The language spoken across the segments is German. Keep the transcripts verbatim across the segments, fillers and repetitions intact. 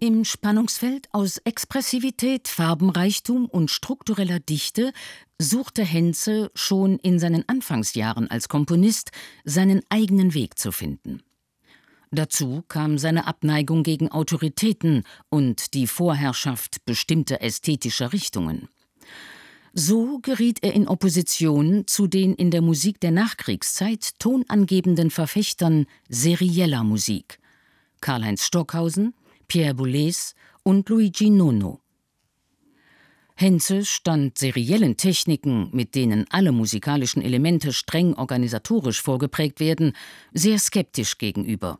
Im Spannungsfeld aus Expressivität, Farbenreichtum und struktureller Dichte suchte Henze schon in seinen Anfangsjahren als Komponist seinen eigenen Weg zu finden. Dazu kam seine Abneigung gegen Autoritäten und die Vorherrschaft bestimmter ästhetischer Richtungen. So geriet er in Opposition zu den in der Musik der Nachkriegszeit tonangebenden Verfechtern serieller Musik: Karlheinz Stockhausen, Pierre Boulez und Luigi Nono. Henze stand seriellen Techniken, mit denen alle musikalischen Elemente streng organisatorisch vorgeprägt werden, sehr skeptisch gegenüber.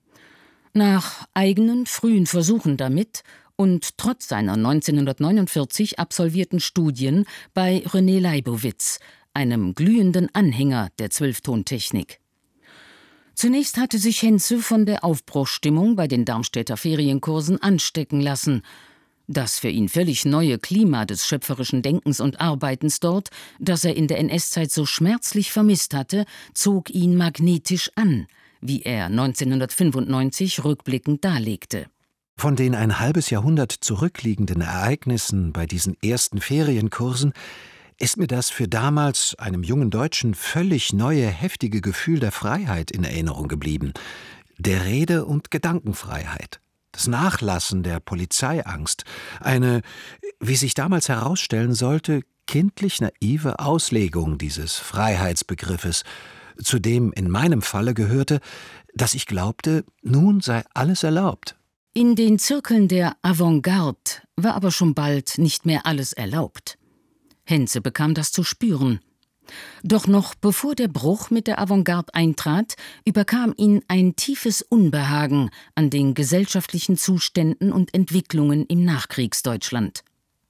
Nach eigenen frühen Versuchen damit und trotz seiner neunzehnhundertneunundvierzig absolvierten Studien bei René Leibowitz, einem glühenden Anhänger der Zwölftontechnik. Zunächst hatte sich Henze von der Aufbruchsstimmung bei den Darmstädter Ferienkursen anstecken lassen. Das für ihn völlig neue Klima des schöpferischen Denkens und Arbeitens dort, das er in der N S-Zeit so schmerzlich vermisst hatte, zog ihn magnetisch an, wie er neunzehnhundertfünfundneunzig rückblickend darlegte. Von den ein halbes Jahrhundert zurückliegenden Ereignissen bei diesen ersten Ferienkursen ist mir das für damals einem jungen Deutschen völlig neue, heftige Gefühl der Freiheit in Erinnerung geblieben. Der Rede- und Gedankenfreiheit. Das Nachlassen der Polizeiangst. Eine, wie sich damals herausstellen sollte, kindlich naive Auslegung dieses Freiheitsbegriffes, zu dem in meinem Falle gehörte, dass ich glaubte, nun sei alles erlaubt. In den Zirkeln der Avantgarde war aber schon bald nicht mehr alles erlaubt. Henze bekam das zu spüren. Doch noch bevor der Bruch mit der Avantgarde eintrat, überkam ihn ein tiefes Unbehagen an den gesellschaftlichen Zuständen und Entwicklungen im Nachkriegsdeutschland.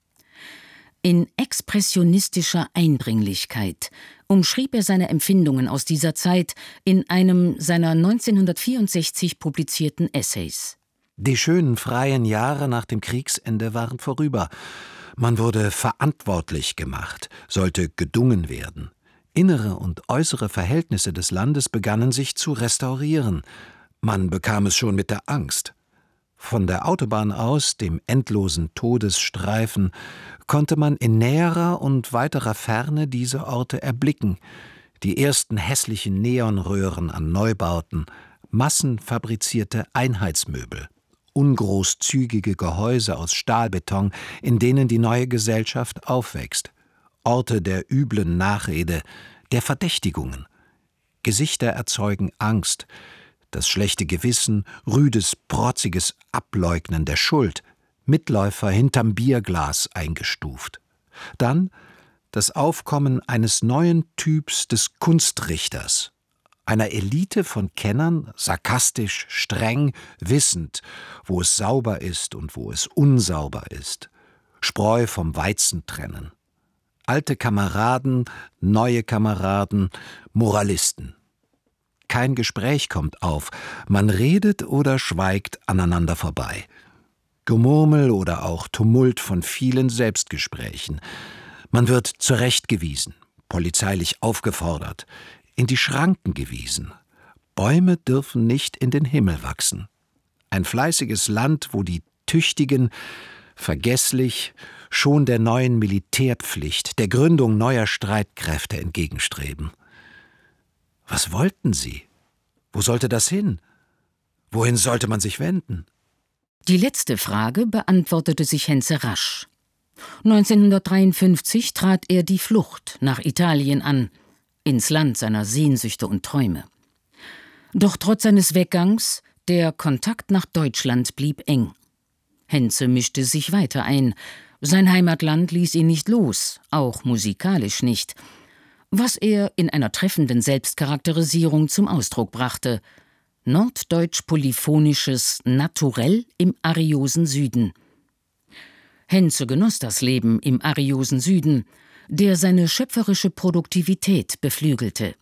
In expressionistischer Eindringlichkeit umschrieb er seine Empfindungen aus dieser Zeit in einem seiner neunzehnhundertvierundsechzig publizierten Essays. Die schönen freien Jahre nach dem Kriegsende waren vorüber. Man wurde verantwortlich gemacht, sollte gedungen werden. Innere und äußere Verhältnisse des Landes begannen sich zu restaurieren. Man bekam es schon mit der Angst. Von der Autobahn aus, dem endlosen Todesstreifen, konnte man in näherer und weiterer Ferne diese Orte erblicken. Die ersten hässlichen Neonröhren an Neubauten, massenfabrizierte Einheitsmöbel, ungroßzügige Gehäuse aus Stahlbeton, in denen die neue Gesellschaft aufwächst, Orte der üblen Nachrede, der Verdächtigungen. Gesichter erzeugen Angst, das schlechte Gewissen, rüdes, protziges Ableugnen der Schuld, Mitläufer hinterm Bierglas eingestuft. Dann das Aufkommen eines neuen Typs des Kunstrichters, einer Elite von Kennern, sarkastisch, streng, wissend, wo es sauber ist und wo es unsauber ist, Spreu vom Weizen trennen. Alte Kameraden, neue Kameraden, Moralisten. Kein Gespräch kommt auf, man redet oder schweigt aneinander vorbei. Gemurmel oder auch Tumult von vielen Selbstgesprächen. Man wird zurechtgewiesen, polizeilich aufgefordert, in die Schranken gewiesen. Bäume dürfen nicht in den Himmel wachsen. Ein fleißiges Land, wo die Tüchtigen vergesslich schon der neuen Militärpflicht, der Gründung neuer Streitkräfte entgegenstreben. Was wollten sie? Wo sollte das hin? Wohin sollte man sich wenden? Die letzte Frage beantwortete sich Henze rasch. neunzehnhundertdreiundfünfzig trat er die Flucht nach Italien an, ins Land seiner Sehnsüchte und Träume. Doch trotz seines Weggangs, der Kontakt nach Deutschland blieb eng. Henze mischte sich weiter ein. Sein Heimatland ließ ihn nicht los, auch musikalisch nicht, was er in einer treffenden Selbstcharakterisierung zum Ausdruck brachte: norddeutsch-polyphonisches Naturell im ariosen Süden. Henze genoss das Leben im ariosen Süden, der seine schöpferische Produktivität beflügelte.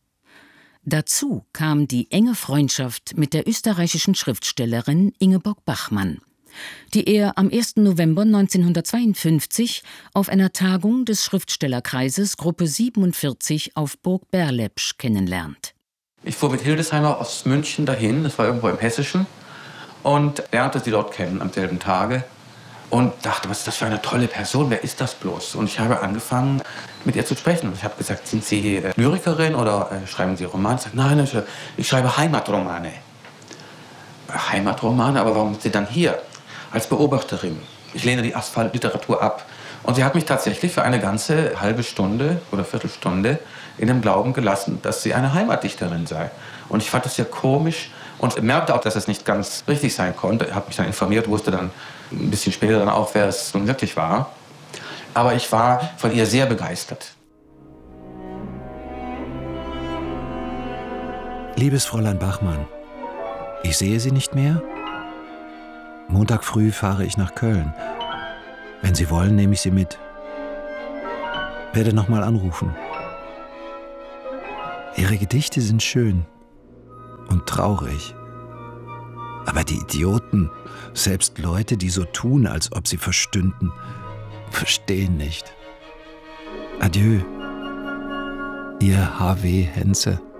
Dazu kam die enge Freundschaft mit der österreichischen Schriftstellerin Ingeborg Bachmann, die er am ersten November neunzehnhundertzweiundfünfzig auf einer Tagung des Schriftstellerkreises Gruppe siebenundvierzig auf Burg Berlepsch kennenlernt. Ich fuhr mit Hildesheimer aus München dahin, das war irgendwo im Hessischen. und lernte sie dort kennen am selben Tage und dachte, was ist das für eine tolle Person, wer ist das bloß? Und ich habe angefangen, mit ihr zu sprechen. Ich habe gesagt, sind Sie äh, Lyrikerin oder äh, schreiben Sie Romane? Sie sagt, nein, ich, ich schreibe Heimatromane. Heimatromane, aber warum sind Sie dann hier? Als Beobachterin. Ich lehne die Asphaltliteratur ab. Und sie hat mich tatsächlich für eine ganze halbe Stunde oder Viertelstunde in dem Glauben gelassen, dass sie eine Heimatdichterin sei. Und ich fand das sehr komisch und merkte auch, dass es nicht ganz richtig sein konnte. Ich habe mich dann informiert, wusste dann ein bisschen später dann auch, wer es nun wirklich war. Aber ich war von ihr sehr begeistert. Liebes Fräulein Bachmann, ich sehe Sie nicht mehr. Montag früh fahre ich nach Köln. Wenn Sie wollen, nehme ich Sie mit. Werde noch mal anrufen. Ihre Gedichte sind schön und traurig. Aber die Idioten, selbst Leute, die so tun, als ob sie verstünden, verstehen nicht. Adieu, Ihr H W Henze.